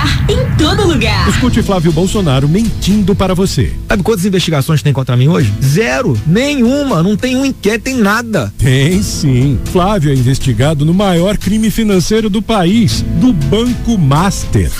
devagar em todo lugar. Escute Flávio Bolsonaro mentindo para você. Sabe quantas investigações tem contra mim hoje? Zero. Nenhuma. Não tem um inquérito, tem nada. Tem sim. Flávio é investigado no maior crime financeiro do país, do Banco Master.